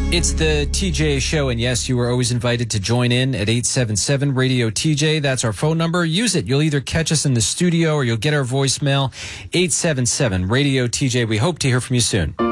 It's the TJ Show, and yes, you are always invited to join in at 877 Radio TJ. That's our phone number. Use it. You'll either catch us in the studio or you'll get our voicemail. 877 Radio TJ. We hope to hear from you soon.